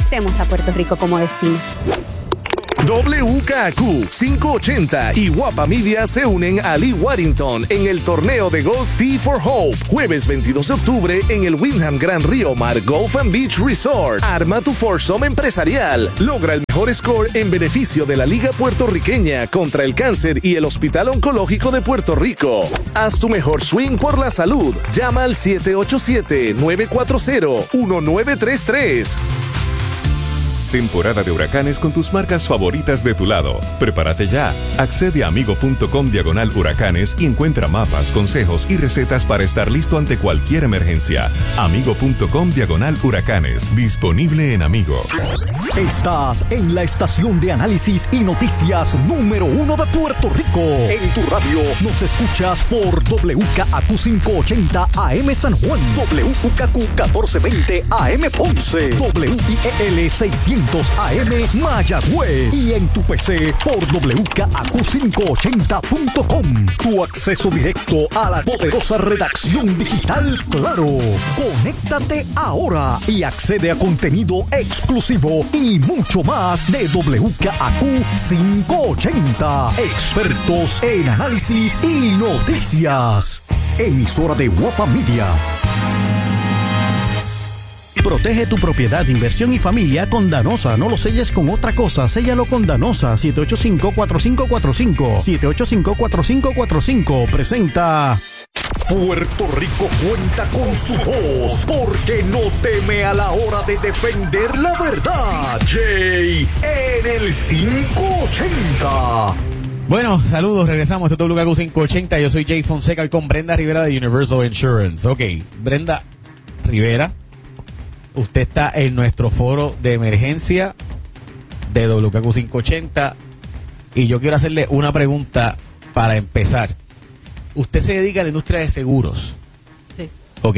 merecemos a Puerto Rico como destino. WKQ 580 y Guapa Media se unen a Lee Warrington en el torneo de golf Tee for Hope. Jueves 22 de octubre en el Windham Grand Rio Mar Golf and Beach Resort. Arma tu foursome empresarial. Logra el mejor score en beneficio de la Liga Puertorriqueña contra el Cáncer y el Hospital Oncológico de Puerto Rico. Haz tu mejor swing por la salud. Llama al 787-940-1933. Temporada de huracanes con tus marcas favoritas de tu lado. Prepárate ya. Accede a amigo.com/huracanes y encuentra mapas, consejos y recetas para estar listo ante cualquier emergencia. Amigo.com/huracanes. Disponible en Amigo. Estás en la estación de análisis y noticias número 1 de Puerto Rico. En tu radio nos escuchas por WKAQ 580 AM San Juan, WKQ 1420 AM Ponce, WIEL 600 AM Mayagüez y en tu PC por WKAQ580.com. Tu acceso directo a la poderosa redacción digital Claro. Conéctate ahora y accede a contenido exclusivo y mucho más de WKAQ 580. Expertos en análisis y noticias. Emisora de Guapa Media. Protege tu propiedad, inversión y familia con Danosa. No lo selles con otra cosa. Séllalo con Danosa. 785-4545. 785-4545. Presenta... Puerto Rico cuenta con su voz porque no teme a la hora de defender la verdad. Jay en el 580. Bueno, saludos, regresamos. Esto es WKQ 580. Yo soy Jay Fonseca con Brenda Rivera de Universal Insurance. Ok, Brenda Rivera, usted está en nuestro foro de emergencia de WKQ 580 y yo quiero hacerle una pregunta para empezar. Usted se dedica a la industria de seguros. Sí. Ok.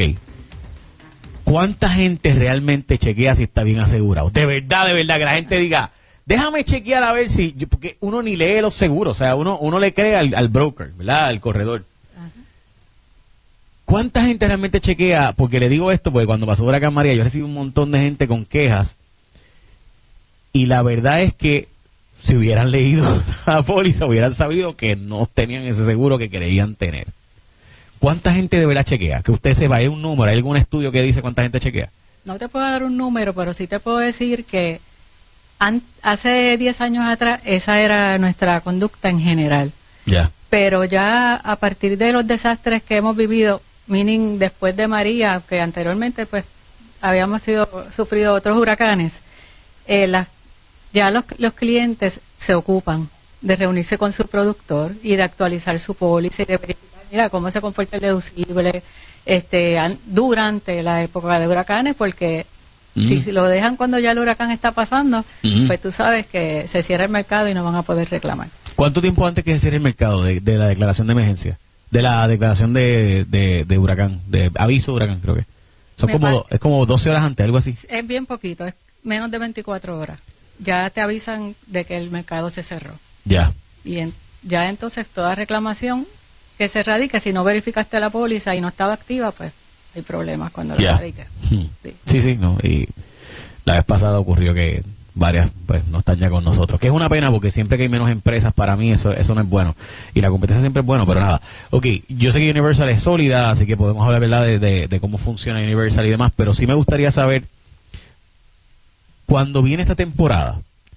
¿Cuánta gente realmente chequea si está bien asegurado? De verdad, que la gente diga, déjame chequear a ver si... Porque uno ni lee los seguros, o sea, uno le cree al broker, ¿verdad? Al corredor. Ajá. ¿Cuánta gente realmente chequea? Porque le digo esto, porque cuando pasó Huracán María, yo recibí un montón de gente con quejas y la verdad es que si hubieran leído la póliza, hubieran sabido que no tenían ese seguro que creían tener. ¿Cuánta gente de verdad chequea? Que usted sepa, ¿hay un número? ¿Hay algún estudio que dice cuánta gente chequea? No te puedo dar un número, pero sí te puedo decir que hace 10 años atrás esa era nuestra conducta en general. Ya. Pero ya a partir de los desastres que hemos vivido, meaning después de María, que anteriormente pues habíamos sufrido otros huracanes, ya los clientes se ocupan de reunirse con su productor y de actualizar su póliza y de verificar, mira, cómo se comporta el deducible durante la época de huracanes, porque si lo dejan cuando ya el huracán está pasando, pues tú sabes que se cierra el mercado y no van a poder reclamar. ¿Cuánto tiempo antes que se cierre el mercado de la declaración de emergencia? De la declaración de huracán, de aviso de huracán, creo que. Es como 12 horas antes, algo así. Es bien poquito, es menos de 24 horas. Ya te avisan de que el mercado se cerró. Ya. Y ya entonces toda reclamación que se radique, si no verificaste la póliza y no estaba activa, pues hay problemas cuando la radiques. Sí, no. Y la vez pasada ocurrió que varias pues no están ya con nosotros, que es una pena porque siempre que hay menos empresas, para mí eso no es bueno. Y la competencia siempre es bueno, pero nada. Ok, yo sé que Universal es sólida, así que podemos hablar, ¿verdad?, de cómo funciona Universal y demás, pero sí me gustaría saber, cuando viene esta temporada,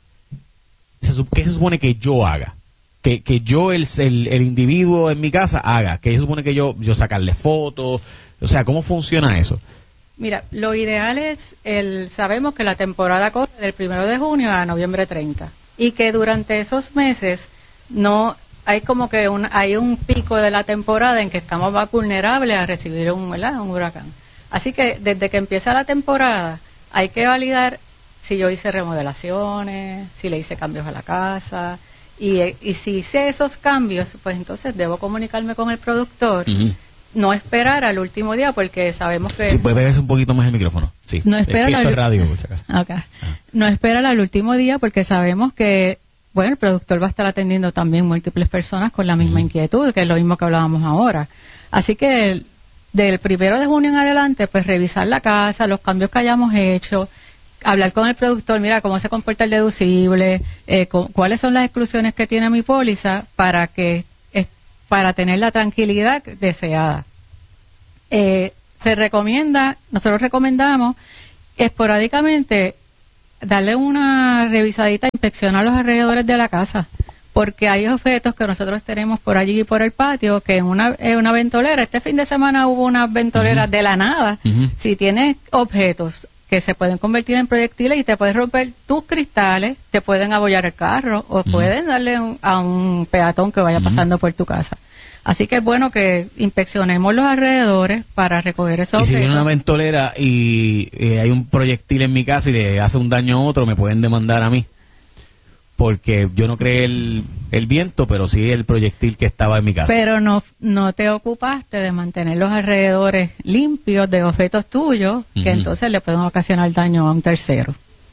¿qué se supone que yo haga? Que yo, el individuo en mi casa, haga. ¿Qué se supone que yo sacarle fotos? O sea, ¿cómo funciona eso? Mira, lo ideal es, sabemos que la temporada corre del 1 de junio a noviembre 30 y que durante esos meses no hay como que hay un pico de la temporada en que estamos más vulnerables a recibir un huracán. Así que desde que empieza la temporada hay que validar si yo hice remodelaciones, si le hice cambios a la casa, y si hice esos cambios, pues entonces debo comunicarme con el productor, no esperar al último día, porque sabemos que... Si puede pegarse un poquito más el micrófono. Sí. No esperar No esperar al último día, porque sabemos que, bueno, el productor va a estar atendiendo también múltiples personas con la misma inquietud, que es lo mismo que hablábamos ahora. Así que del 1 de junio en adelante, pues revisar la casa, los cambios que hayamos hecho, hablar con el productor, mira cómo se comporta el deducible, cuáles son las exclusiones que tiene mi póliza para tener la tranquilidad deseada. Nosotros recomendamos esporádicamente darle una revisadita, inspeccionar los alrededores de la casa, porque hay objetos que nosotros tenemos por allí y por el patio, que en una ventolera, este fin de semana hubo unas ventoleras de la nada. Si tienes objetos que se pueden convertir en proyectiles y te puedes romper tus cristales, te pueden abollar el carro o pueden darle a un peatón que vaya pasando por tu casa. Así que es bueno que inspeccionemos los alrededores para recoger esos objetos. Y si viene una ventolera y hay un proyectil en mi casa y le hace un daño a otro, me pueden demandar a mí. Porque yo no creé el viento, pero sí el proyectil que estaba en mi casa. Pero no te ocupaste de mantener los alrededores limpios de objetos tuyos, que entonces le pueden ocasionar daño a un tercero.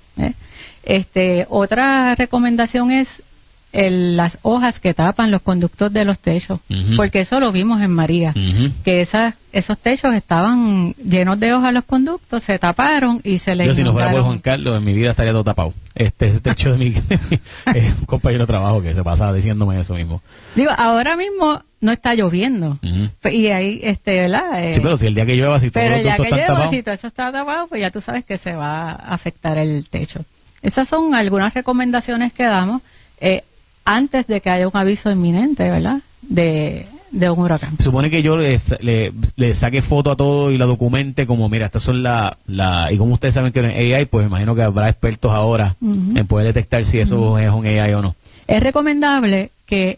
Otra recomendación es las hojas que tapan los conductos de los techos, porque eso lo vimos en María, que esos techos estaban llenos de hojas, los conductos se taparon y se le Yo si no fuera por inundaron. Juan Carlos, en mi vida estaría todo tapado. Ese techo de mi un compañero de trabajo que se pasaba diciéndome eso mismo. Digo, ahora mismo no está lloviendo, y ahí, ¿verdad? Sí, pero si el día que llueva, si todos Pero los ya ductos que están llueva, tapados. si todo eso está tapado, pues ya tú sabes que se va a afectar el techo. Esas son algunas recomendaciones que damos antes de que haya un aviso inminente, ¿verdad? De un huracán. Se supone que yo le saque foto a todo y la documente como, mira, estas son y como ustedes saben que en AI, pues imagino que habrá expertos ahora en poder detectar si eso es un AI o no. Es recomendable que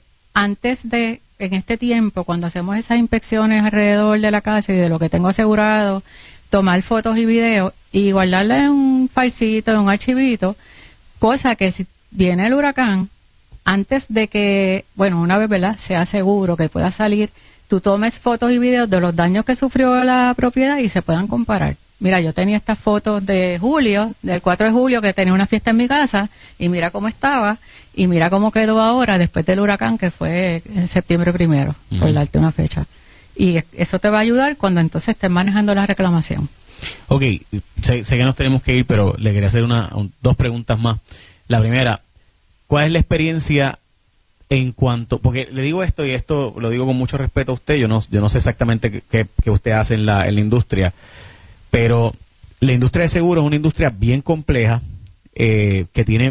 en este tiempo, cuando hacemos esas inspecciones alrededor de la casa y de lo que tengo asegurado, tomar fotos y videos y guardarle en un falsito, en un archivito, cosa que si viene el huracán, antes de que, una vez, ¿verdad?, sea seguro que pueda salir, tú tomes fotos y videos de los daños que sufrió la propiedad y se puedan comparar. Mira, yo tenía estas fotos de julio, del 4 de julio, que tenía una fiesta en mi casa, y mira cómo estaba, y mira cómo quedó ahora después del huracán, que fue en septiembre 1, por darte una fecha. Y eso te va a ayudar cuando entonces estés manejando la reclamación. Ok, sé que nos tenemos que ir, pero le quería hacer dos preguntas más. La primera, ¿cuál es la experiencia en cuanto, porque le digo esto y esto lo digo con mucho respeto a usted, yo no sé exactamente qué usted hace en la industria, pero la industria de seguros es una industria bien compleja, que tiene,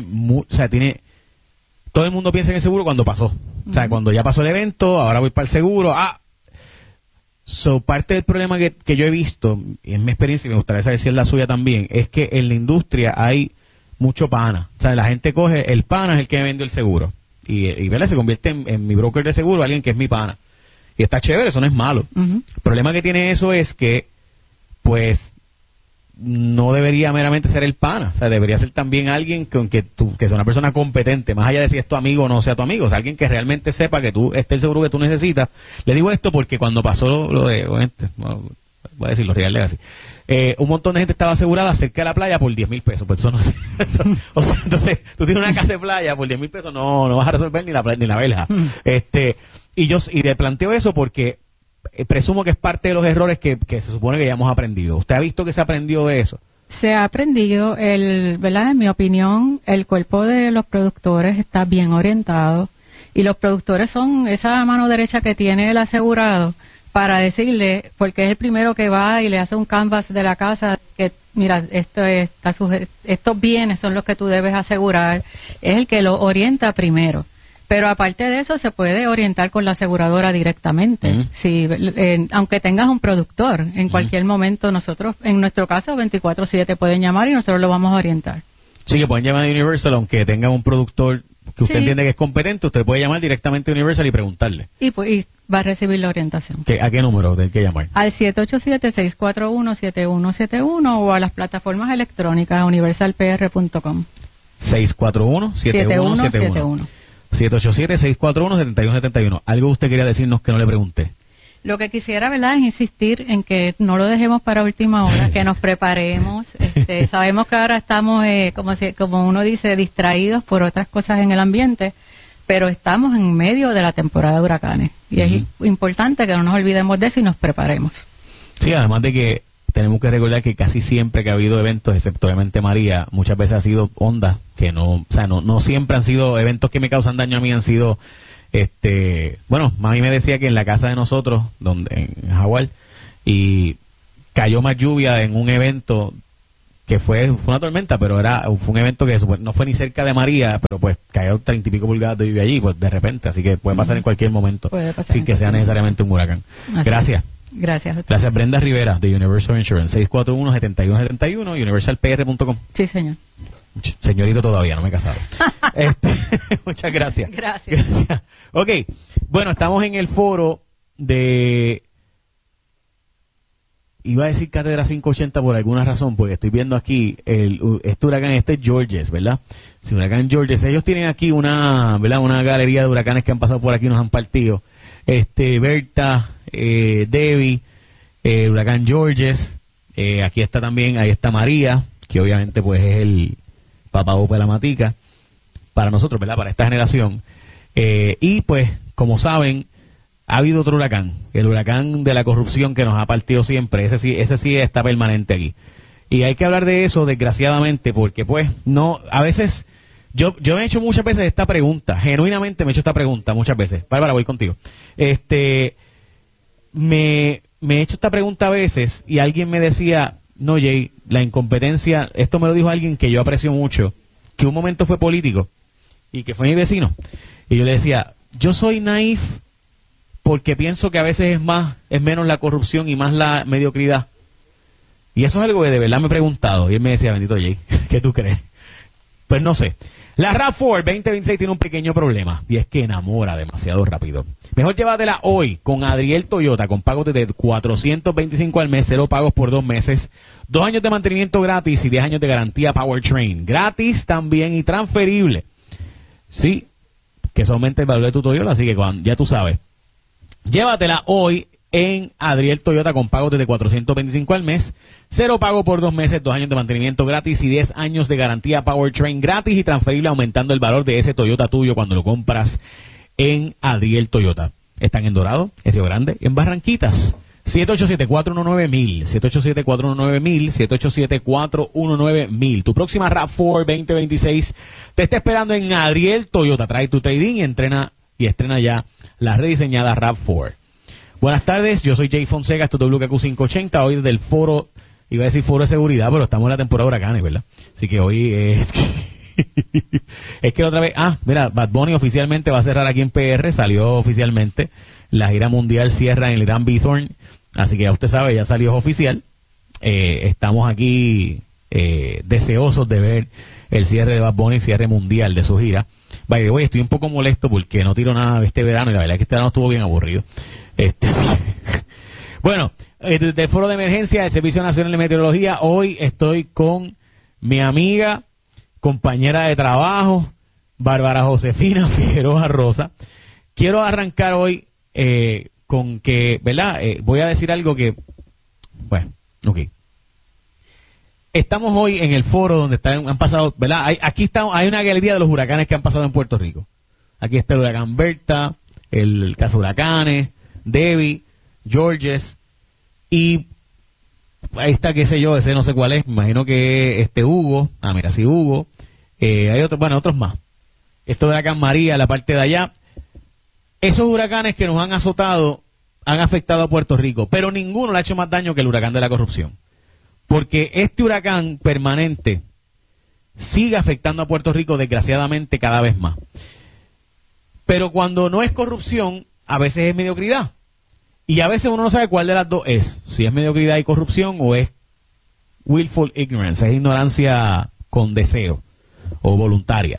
todo el mundo piensa en el seguro cuando pasó, o sea, cuando ya pasó el evento, ahora voy para el seguro, parte del problema que yo he visto, y en mi experiencia, y me gustaría saber si es la suya también, es que en la industria hay mucho pana, o sea, la gente coge, el pana es el que me vende el seguro, y ¿verdad? Se convierte en mi broker de seguro, alguien que es mi pana, y está chévere, eso no es malo. El problema que tiene eso es que, pues, no debería meramente ser el pana, o sea, debería ser también alguien que sea una persona competente, más allá de si es tu amigo o no sea tu amigo, o sea, alguien que realmente sepa que esté el seguro que tú necesitas. Le digo esto porque cuando pasó lo de, voy a decir los reales así, un montón de gente estaba asegurada cerca de la playa por 10,000 pesos, pues eso no o sea, entonces, tú tienes una casa de playa por 10,000 pesos, no vas a resolver ni la verja. Y le planteo eso porque presumo que es parte de los errores que se supone que ya hemos aprendido. ¿Usted ha visto que se aprendió de eso? Se ha aprendido, ¿verdad? En mi opinión, el cuerpo de los productores está bien orientado y los productores son esa mano derecha que tiene el asegurado para decirle, porque es el primero que va y le hace un canvas de la casa, que mira, estos bienes son los que tú debes asegurar, es el que lo orienta primero. Pero aparte de eso, se puede orientar con la aseguradora directamente. Si, aunque tengas un productor, en cualquier momento nosotros, en nuestro caso, 24/7 pueden llamar y nosotros lo vamos a orientar. Sí, que pueden llamar a Universal, aunque tengan un productor que usted entiende que es competente, usted puede llamar directamente a Universal y preguntarle. Y va a recibir la orientación. ¿A qué número hay que llamar? Al 787-641-7171 o a las plataformas electrónicas universalpr.com. 641-7171. 787-641-7171. ¿Algo usted quería decirnos que no le pregunté? Lo que quisiera, ¿verdad?, es insistir en que no lo dejemos para última hora, que nos preparemos. Sabemos que ahora estamos, como uno dice, distraídos por otras cosas en el ambiente, pero estamos en medio de la temporada de huracanes. Y es importante que no nos olvidemos de eso y nos preparemos. Sí, además de que tenemos que recordar que casi siempre que ha habido eventos, excepto obviamente María, muchas veces ha sido ondas que no siempre han sido eventos que me causan daño a mí, han sido, bueno, mami me decía que en la casa de nosotros, donde en Jaguar, y cayó más lluvia en un evento que fue una tormenta, pero fue un evento que no fue ni cerca de María, pero pues cayó 30 y pico pulgadas de lluvia allí, pues de repente, así que puede pasar en cualquier momento, sin que sea necesariamente un huracán. Así. Gracias. Gracias. Gracias, Brenda Rivera, de Universal Insurance, 641-7171, universalpr.com. Sí, señor. Señorito todavía, no me he casado. Muchas gracias. Gracias. Ok, bueno, estamos en el foro de... Iba a decir Cátedra 580 por alguna razón, porque estoy viendo aquí este huracán, Georges, ¿verdad? Sí, huracán Georges. Ellos tienen aquí ¿verdad? Una galería de huracanes que han pasado por aquí y nos han partido. Berta, Debbie, el huracán Georges. Aquí está también, ahí está María, que obviamente pues es el papá de la matica para nosotros, ¿verdad? Para esta generación. Y pues, como saben, ha habido otro huracán, el huracán de la corrupción que nos ha partido siempre. Ese sí está permanente aquí. Y hay que hablar de eso, desgraciadamente, porque pues no, a veces, yo me he hecho muchas veces esta pregunta, genuinamente me he hecho esta pregunta muchas veces. Bárbara, voy contigo. Me he hecho esta pregunta a veces y alguien me decía, no, Jay, la incompetencia, esto me lo dijo alguien que yo aprecio mucho, que un momento fue político y que fue mi vecino. Y yo le decía, yo soy naif porque pienso que a veces es menos la corrupción y más la mediocridad. Y eso es algo que de verdad me he preguntado. Y él me decía, bendito Jay, ¿qué tú crees? Pues no sé. La RAV4 2026 tiene un pequeño problema, y es que enamora demasiado rápido. Mejor llévatela hoy con Adriel Toyota, con pagos de $425 al mes, 0 pagos por 2 meses, 2 años de mantenimiento gratis y 10 años de garantía Powertrain. Gratis también y transferible. Sí, que eso aumenta el valor de tu Toyota, así que ya tú sabes. Llévatela hoy en Adriel Toyota con pagos desde $425 al mes, 0 pago por 2 meses, 2 años de mantenimiento gratis y 10 años de garantía Powertrain gratis y transferible, aumentando el valor de ese Toyota tuyo cuando lo compras en Adriel Toyota. Están en Dorado, en Río Grande, en Barranquitas. 787-419-1000, 787-419-1000, 787-419-1000. Tu próxima RAV4 2026 te está esperando en Adriel Toyota. Trae tu trading y estrena ya la rediseñada RAV4. Buenas tardes, yo soy Jay Fonseca, esto es WKQ580, hoy desde el foro, iba a decir foro de seguridad, pero estamos en la temporada de huracanes, ¿verdad? Así que hoy es que otra vez, mira, Bad Bunny oficialmente va a cerrar aquí en PR, salió oficialmente, la gira mundial cierra en el Gran Bithorn, así que ya usted sabe, ya salió oficial, estamos aquí deseosos de ver el cierre de Bad Bunny, cierre mundial de su gira. By the way, estoy un poco molesto porque no tiro nada este verano y la verdad es que este verano estuvo bien aburrido. Bueno, desde el Foro de Emergencia del Servicio Nacional de Meteorología, hoy estoy con mi amiga, compañera de trabajo, Bárbara Josefina Figueroa Rosa. Quiero arrancar hoy con que, ¿verdad? Voy a decir algo que, bueno, ok. Estamos hoy en el foro donde han pasado, ¿verdad? Hay una galería de los huracanes que han pasado en Puerto Rico. Aquí está el huracán Berta, el caso huracanes, Debbie, Georges, y ahí está, qué sé yo, ese no sé cuál es, me imagino que Hugo, mira, sí, Hugo, hay otros más. Esto huracán María, la parte de allá. Esos huracanes que nos han azotado han afectado a Puerto Rico, pero ninguno le ha hecho más daño que el huracán de la corrupción. Porque este huracán permanente sigue afectando a Puerto Rico, desgraciadamente, cada vez más. Pero cuando no es corrupción, a veces es mediocridad. Y a veces uno no sabe cuál de las dos es. Si es mediocridad y corrupción o es willful ignorance, es ignorancia con deseo o voluntaria.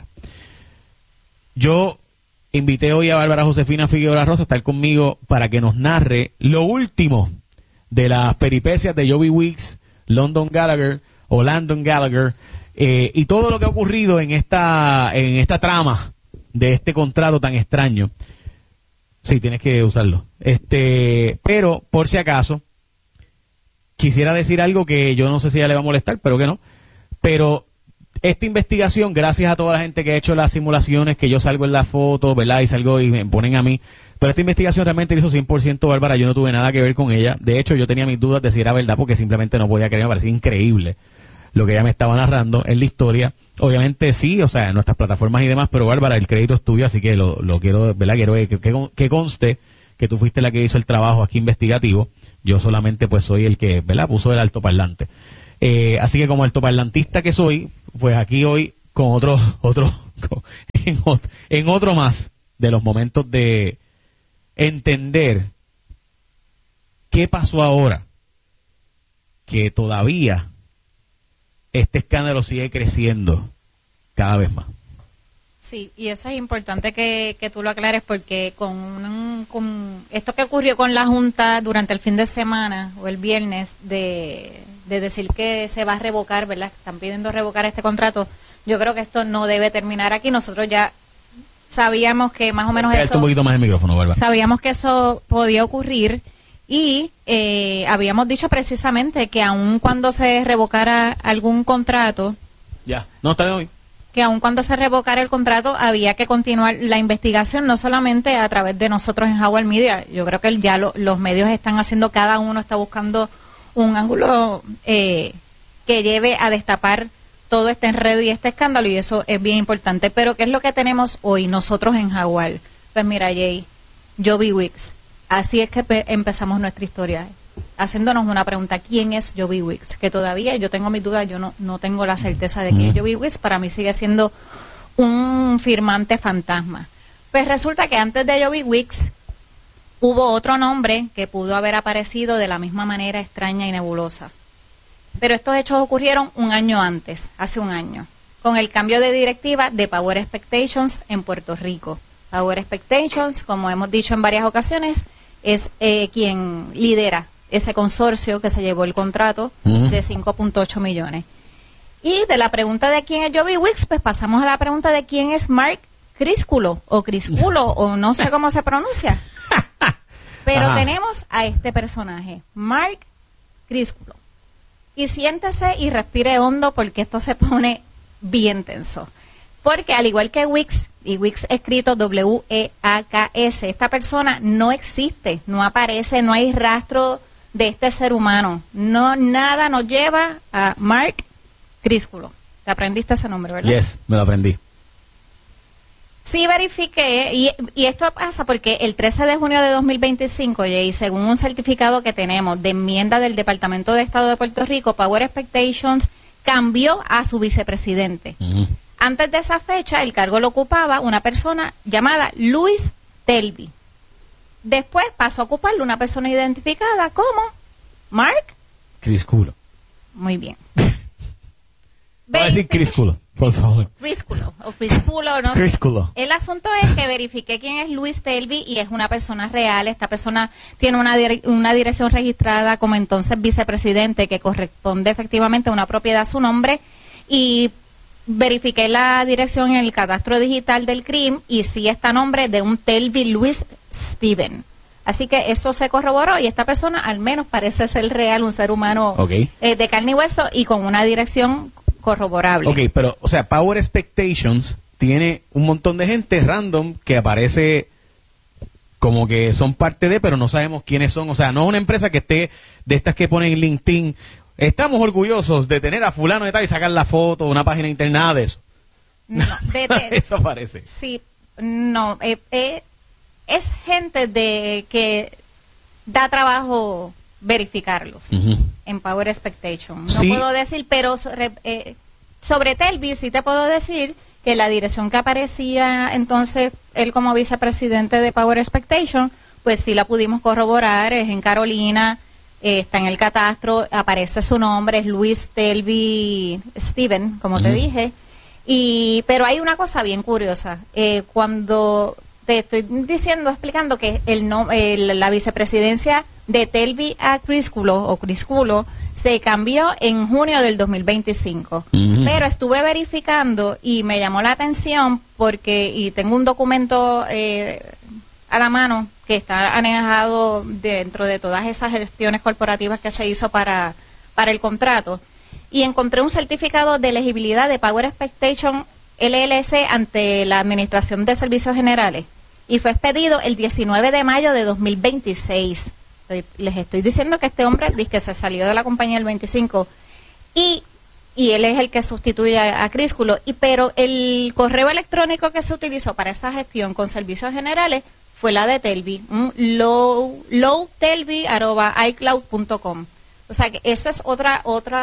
Yo invité hoy a Bárbara Josefina Figueroa Rosa a estar conmigo para que nos narre lo último de las peripecias de Joey Weeks, Landon Gallagher y todo lo que ha ocurrido en esta trama de este contrato tan extraño. Sí, tienes que usarlo. Pero por si acaso quisiera decir algo que yo no sé si ya le va a molestar, pero que no. Pero esta investigación, gracias a toda la gente que ha hecho las simulaciones, que yo salgo en la foto, ¿verdad? Y salgo y me ponen a mí. Pero esta investigación realmente la hizo 100% Bárbara. Yo no tuve nada que ver con ella. De hecho, yo tenía mis dudas de si era verdad porque simplemente no podía creer. Me parecía increíble lo que ella me estaba narrando en la historia. Obviamente sí, o sea, en nuestras plataformas y demás, pero Bárbara, el crédito es tuyo, así que lo quiero, ¿verdad? Quiero que conste que tú fuiste la que hizo el trabajo aquí investigativo. Yo solamente pues soy el que, ¿verdad? Puso el altoparlante. Así que como altoparlantista que soy, pues aquí hoy con en otro más de los momentos de entender qué pasó ahora, que todavía este escándalo sigue creciendo cada vez más. Sí, y eso es importante que tú lo aclares porque con esto que ocurrió con la Junta durante el fin de semana o el viernes de decir que se va a revocar, ¿verdad? Están pidiendo revocar este contrato. Yo creo que esto no debe terminar aquí. Nosotros ya sabíamos que más o menos un poquito más el micrófono, Bárbara. Sabíamos que eso podía ocurrir y habíamos dicho precisamente que aun cuando se revocara algún contrato, que aun cuando se revocara el contrato había que continuar la investigación, no solamente a través de nosotros en Howard Media. Yo creo que ya los medios están haciendo, cada uno está buscando un ángulo que lleve a destapar todo este enredo y este escándalo, y eso es bien importante. Pero ¿qué es lo que tenemos hoy nosotros en Jaguar? Pues mira, Jay, Joby Wicks. Así es que empezamos nuestra historia, haciéndonos una pregunta: ¿quién es Joby Wicks? Que todavía yo tengo mis dudas, yo no tengo la certeza de que es Joby Wicks. Para mí sigue siendo un firmante fantasma. Pues resulta que antes de Joby Wicks hubo otro nombre que pudo haber aparecido de la misma manera extraña y nebulosa. Pero estos hechos ocurrieron un año antes, hace un año, con el cambio de directiva de Power Expectations en Puerto Rico. Power Expectations, como hemos dicho en varias ocasiones, es quien lidera ese consorcio que se llevó el contrato de 5.8 millones. Y de la pregunta de quién es Joby Wicks, pues pasamos a la pregunta de quién es Mark Crisculo, o no sé cómo se pronuncia. Pero tenemos a este personaje, Mark Crisculo. Y siéntese y respire hondo porque esto se pone bien tenso. Porque al igual que Wicks, y Wicks escrito W-E-A-K-S, esta persona no existe, no aparece, no hay rastro de este ser humano. Nada nos lleva a Mark Crisculo. ¿Te aprendiste ese nombre, verdad? Yes, me lo aprendí. Sí verifiqué, y esto pasa porque el 13 de junio de 2025, Jay, según un certificado que tenemos de enmienda del Departamento de Estado de Puerto Rico, Power Expectations cambió a su vicepresidente. Antes de esa fecha, el cargo lo ocupaba una persona llamada Luis Telvi. Después pasó a ocuparlo una persona identificada como Mark Crisculo. Muy bien. Voy a decir Crisculo, por favor. Crisculo, o Crisculo, no sé. Crisculo. El asunto es que verifiqué quién es Luis Telvi y es una persona real. Esta persona tiene una dirección registrada como entonces vicepresidente que corresponde efectivamente a una propiedad a su nombre, y verifiqué la dirección en el cadastro digital del CRIM y sí está a nombre de un Telvi Luis Steven. Así que eso se corroboró y esta persona al menos parece ser real, un ser humano de carne y hueso y con una dirección corroborable. Ok, pero, o sea, Power Expectations tiene un montón de gente random que aparece como que son parte de, pero no sabemos quiénes son. O sea, no es una empresa que esté de estas que ponen en LinkedIn. Estamos orgullosos de tener a fulano de tal y sacar la foto, una página de internet, nada de eso. No, eso parece. Sí, no, es gente de que da trabajo verificarlos en Power Expectation. No puedo decir, pero sobre Telvi sí te puedo decir que la dirección que aparecía entonces él como vicepresidente de Power Expectation, pues sí la pudimos corroborar, es en Carolina, está en el catastro, aparece su nombre, es Luis Telvi Steven, como te dije. Pero hay una cosa bien curiosa, cuando te estoy explicando que la vicepresidencia de Telvi a Crisculo se cambió en junio del 2025. Pero estuve verificando y me llamó la atención y tengo un documento a la mano que está anexado dentro de todas esas gestiones corporativas que se hizo para el contrato. y encontré un certificado de elegibilidad de Power Expectation LLC ante la Administración de Servicios Generales y fue expedido el 19 de mayo de 2026. Les estoy diciendo que este hombre dice que se salió de la compañía el 25 y él es el que sustituye a Crísculo, pero el correo electrónico que se utilizó para esa gestión con Servicios Generales fue la de Telvi, lowtelvi@icloud.com. O sea que eso es otra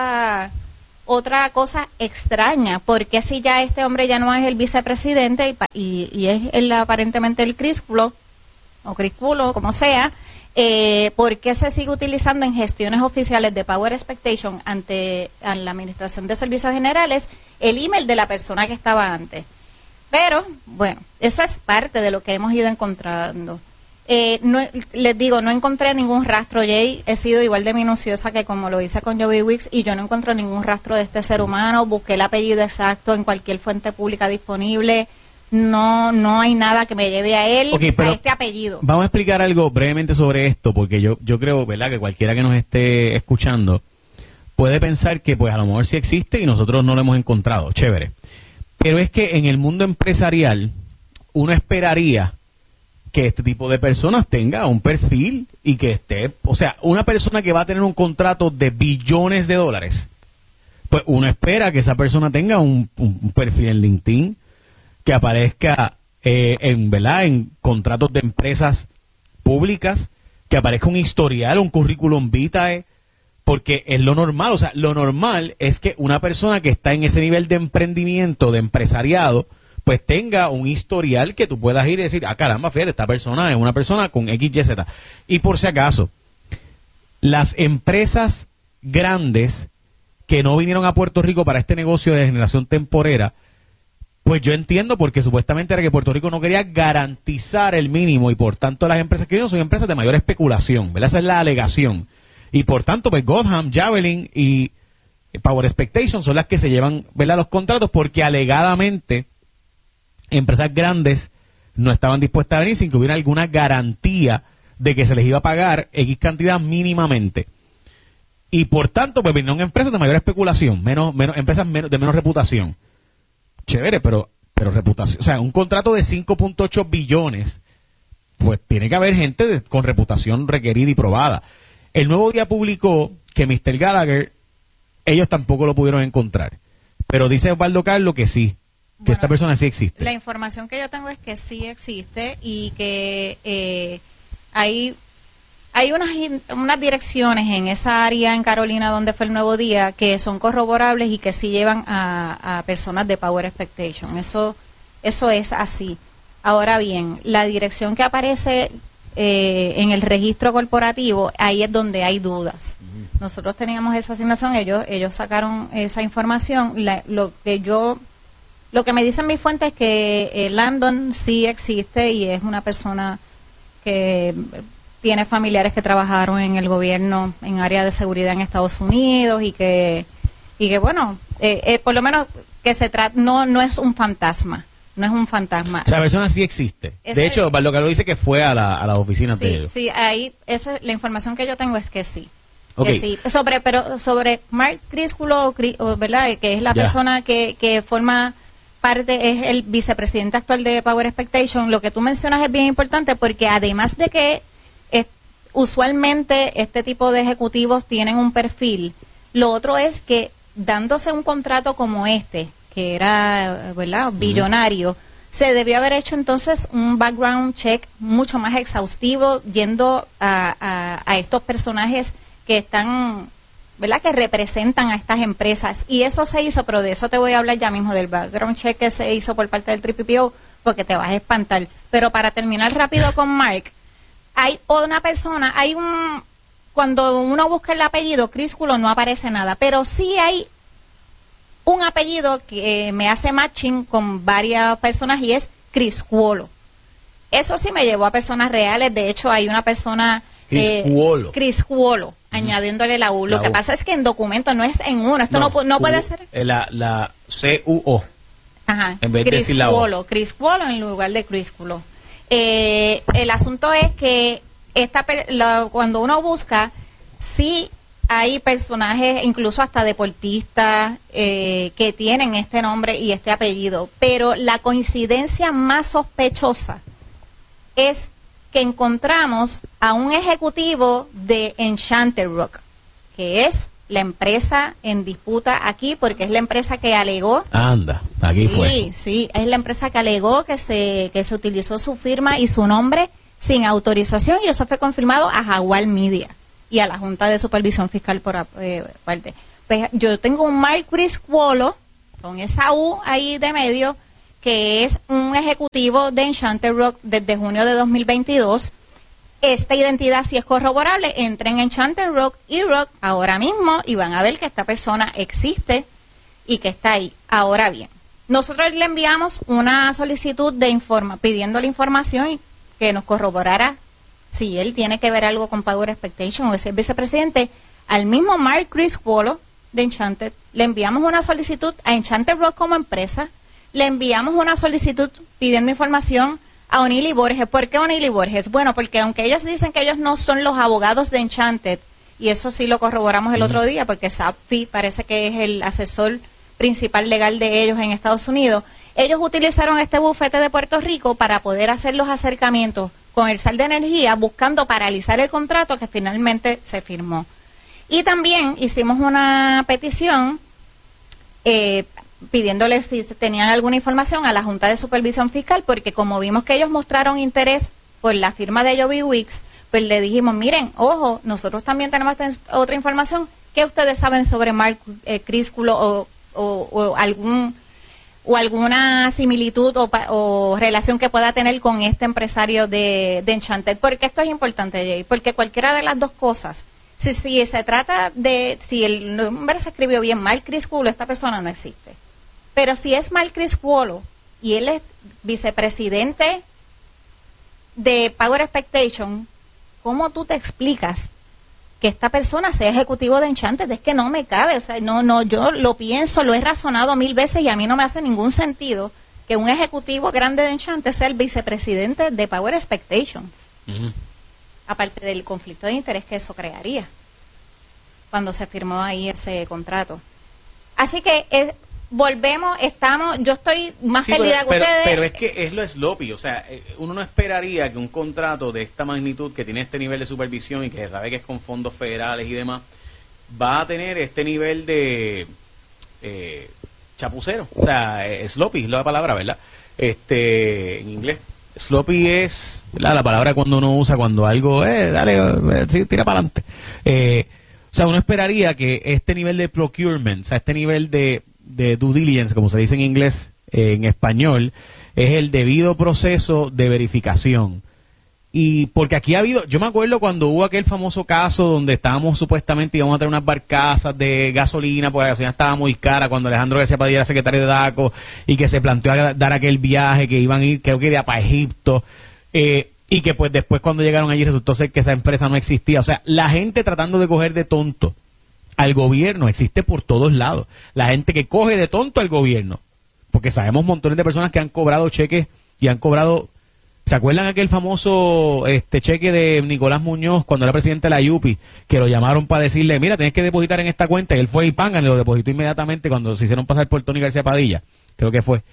cosa extraña, porque si ya este hombre ya no es el vicepresidente y es aparentemente el Crísculo, o Crísculo, como sea, ¿por qué se sigue utilizando en gestiones oficiales de Power Expectation ante la Administración de Servicios Generales el email de la persona que estaba antes? Pero, bueno, eso es parte de lo que hemos ido encontrando. Les digo, no encontré ningún rastro, Jay. He sido igual de minuciosa que como lo hice con Joey Wicks y yo no encuentro ningún rastro de este ser humano. Busqué el apellido exacto en cualquier fuente pública disponible. No hay nada que me lleve a él, a este apellido. Vamos a explicar algo brevemente sobre esto, porque yo creo, ¿verdad?, que cualquiera que nos esté escuchando puede pensar que pues a lo mejor sí existe y nosotros no lo hemos encontrado. Chévere. Pero es que en el mundo empresarial uno esperaría que este tipo de personas tenga un perfil y que esté, o sea, una persona que va a tener un contrato de billones de dólares, pues uno espera que esa persona tenga un perfil en LinkedIn, que aparezca en contratos de empresas públicas, que aparezca un historial, un currículum vitae, porque es lo normal. O sea, lo normal es que una persona que está en ese nivel de emprendimiento, de empresariado, pues tenga un historial que tú puedas ir y decir, caramba, fíjate, esta persona es una persona con XYZ. Y por si acaso, las empresas grandes que no vinieron a Puerto Rico para este negocio de generación temporera, pues yo entiendo, porque supuestamente era que Puerto Rico no quería garantizar el mínimo y por tanto las empresas que vinieron son empresas de mayor especulación, ¿verdad? Esa es la alegación. Y por tanto, pues Gotham, Javelin y Power Expectation son las que se llevan, ¿verdad?, los contratos, porque alegadamente empresas grandes no estaban dispuestas a venir sin que hubiera alguna garantía de que se les iba a pagar X cantidad mínimamente. Y por tanto, pues vinieron empresas de mayor especulación, empresas de menos reputación. Chévere, pero reputación. O sea, un contrato de 5.8 billones, pues tiene que haber gente con reputación requerida y probada. El Nuevo Día publicó que Mr. Gallagher, ellos tampoco lo pudieron encontrar. Pero dice Osvaldo Carlos que sí, que esta persona sí existe. La información que yo tengo es que sí existe y que hay unas direcciones en esa área en Carolina donde fue el Nuevo Día que son corroborables y que sí llevan a personas de Power Expectation. Eso es así. Ahora bien, la dirección que aparece en el registro corporativo, ahí es donde hay dudas. Nosotros teníamos esa asignación, ellos sacaron esa información. Lo que me dicen mis fuentes es que Landon sí existe y es una persona que tiene familiares que trabajaron en el gobierno en área de seguridad en Estados Unidos y que bueno, por lo menos que no es un fantasma. No es un fantasma. O sea, la persona sí existe. De hecho, lo que lo dice que fue a la oficina de ellos. Sí, ahí, la información que yo tengo es que sí. Okay. Que sí. Sobre Mark Crísculo, ¿verdad? Que es la persona que forma parte, es el vicepresidente actual de Power Expectation. Lo que tú mencionas es bien importante porque además de que usualmente este tipo de ejecutivos tienen un perfil, lo otro es que dándose un contrato como este, que era, ¿verdad?, billonario, se debió haber hecho entonces un background check mucho más exhaustivo, yendo a estos personajes que están, ¿verdad?, que representan a estas empresas. Y eso se hizo, pero de eso te voy a hablar ya mismo, del background check que se hizo por parte del TPPO, porque te vas a espantar. Pero para terminar rápido con Mark, hay una persona, cuando uno busca el apellido, Crísculo, no aparece nada, pero sí hay un apellido que me hace matching con varias personas y es Criscuolo. Eso sí me llevó a personas reales. De hecho, hay una persona Criscuolo, añadiéndole la U. Lo que pasa es que en documentos no es en uno. Esto no puede ser. La C-U-O. Ajá. En vez de decir la O. Criscuolo en lugar de Crisculo. El asunto es que cuando uno busca, sí hay personajes, incluso hasta deportistas, que tienen este nombre y este apellido, pero la coincidencia más sospechosa es que encontramos a un ejecutivo de Enchanted Rock, que es la empresa en disputa aquí, porque es la empresa que alegó. Anda, aquí fue. Sí, es la empresa que alegó que se utilizó su firma y su nombre sin autorización, y eso fue confirmado a Jaguar Media y a la Junta de Supervisión Fiscal por parte. Pues yo tengo un Mark Criscuolo, con esa U ahí de medio, que es un ejecutivo de Enchanted Rock desde junio de 2022. Esta identidad, si es corroborable, entren en Enchanted Rock y Rock ahora mismo y van a ver que esta persona existe y que está ahí. Ahora bien, nosotros le enviamos una solicitud de pidiendo la información y que nos corroborara si él tiene que ver algo con Power Expectation o es el vicepresidente. Al mismo Mark Criscuolo de Enchanted le enviamos una solicitud a Enchanted Rock como empresa, le enviamos una solicitud pidiendo información a O'Neill y Borges. ¿Por qué O'Neill y Borges? Bueno, porque aunque ellos dicen que ellos no son los abogados de Enchanted, y eso sí lo corroboramos el otro día, porque Sapfi parece que es el asesor principal legal de ellos en Estados Unidos, ellos utilizaron este bufete de Puerto Rico para poder hacer los acercamientos con el SAL de Energía, buscando paralizar el contrato que finalmente se firmó. Y también hicimos una petición pidiéndoles si tenían alguna información a la Junta de Supervisión Fiscal, porque como vimos que ellos mostraron interés por la firma de Joby Weeks, pues le dijimos, miren, ojo, nosotros también tenemos otra información. ¿Qué ustedes saben sobre Mark Criscuolo o alguna similitud o relación que pueda tener con este empresario de Enchanted? Porque esto es importante, Jay, porque cualquiera de las dos cosas, si se trata de, si el nombre se escribió bien, Mark Criscuolo, esta persona no existe. Pero si es Mark Criscuolo y él es vicepresidente de Power Expectation, ¿cómo tú te explicas que esta persona sea ejecutivo de Enchanted? Es que no me cabe, o sea, no, yo lo pienso, lo he razonado 1000 veces y a mí no me hace ningún sentido que un ejecutivo grande de Enchanted sea el vicepresidente de Power Expectations. Aparte del conflicto de interés que eso crearía cuando se firmó ahí ese contrato. Así que volvemos, yo estoy más perdida que ustedes. Pero es que es lo sloppy, o sea, uno no esperaría que un contrato de esta magnitud, que tiene este nivel de supervisión y que se sabe que es con fondos federales y demás, va a tener este nivel de chapucero. O sea, sloppy es la palabra, ¿verdad? En inglés. Sloppy es la palabra cuando uno usa cuando algo, dale, sí, tira para adelante. O sea, uno esperaría que este nivel de procurement, o sea, este nivel de due diligence, como se dice en inglés, en español, es el debido proceso de verificación. Y porque aquí ha habido, yo me acuerdo cuando hubo aquel famoso caso donde estábamos supuestamente íbamos a tener unas barcazas de gasolina, porque la gasolina estaba muy cara cuando Alejandro García Padilla era secretario de DACO y que se planteó dar aquel viaje, que iban a ir, creo que iría para Egipto, y que pues después cuando llegaron allí resultó ser que esa empresa no existía. O sea, la gente tratando de coger de tonto al gobierno existe por todos lados. La gente que coge de tonto al gobierno, porque sabemos montones de personas que han cobrado cheques y han cobrado. ¿Se acuerdan aquel famoso cheque de Nicolás Muñoz cuando era presidente de la UPI, que lo llamaron para decirle, mira, tienes que depositar en esta cuenta, y él fue y Pangan lo depositó inmediatamente cuando se hicieron pasar por Tony García Padilla, creo que fue.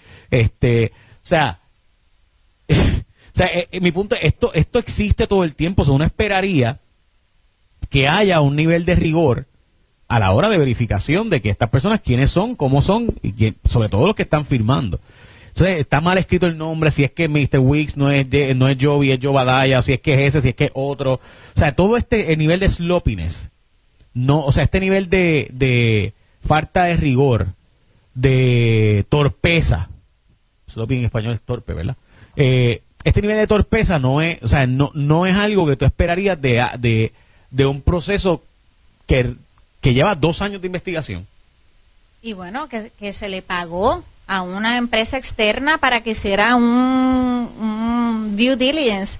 Mi punto es, esto existe todo el tiempo. O sea, uno esperaría que haya un nivel de rigor a la hora de verificación de que estas personas quiénes son, cómo son, y sobre todo los que están firmando. Entonces, está mal escrito el nombre, si es que Mr. Weeks no es Joby, es Jobadaya, o si es que es ese, si es que es otro. O sea, todo el nivel de sloppiness, este nivel de falta de rigor, de torpeza. Sloppy en español es torpe, ¿verdad? Este nivel de torpeza no es algo que tú esperarías de un proceso que lleva 2 años de investigación. Y bueno, que se le pagó a una empresa externa para que hiciera un due diligence,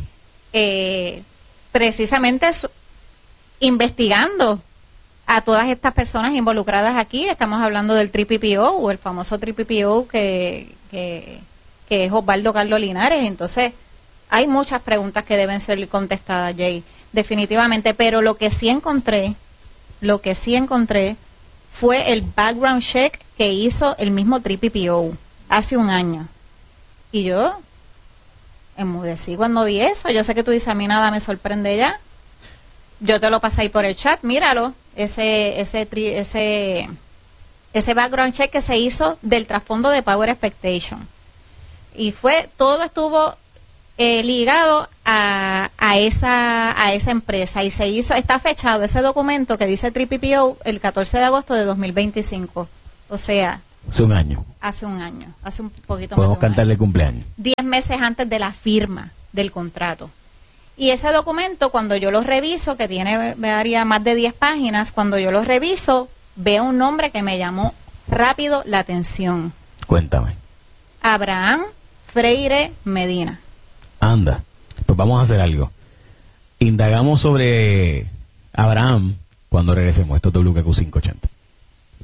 precisamente investigando a todas estas personas involucradas aquí. Estamos hablando del TPPO, o el famoso TPPO que es Osvaldo Carlos Linares. Entonces, hay muchas preguntas que deben ser contestadas, Jay, definitivamente. Pero lo que sí encontré Lo que sí encontré fue el background check que hizo el mismo TPPO hace un año. Y yo enmudecí cuando vi eso. Yo sé que tú dices, a mí nada me sorprende ya. Yo te lo pasé ahí por el chat, míralo. Ese background check que se hizo del trasfondo de Power Expectation. Y todo estuvo ligado a esa empresa. Y está fechado ese documento que dice TPPO el 14 de agosto de 2025. O sea, hace un año. Hace un poquito más. Podemos cantarle cumpleaños. 10 meses antes de la firma del contrato. Y ese documento, cuando yo lo reviso, que tiene más de 10 páginas, cuando yo lo reviso, veo un nombre que me llamó rápido la atención. Cuéntame. Abraham Freire Medina. Anda, pues vamos a hacer algo. Indagamos sobre Abraham cuando regresemos. Esto es WKQ 580.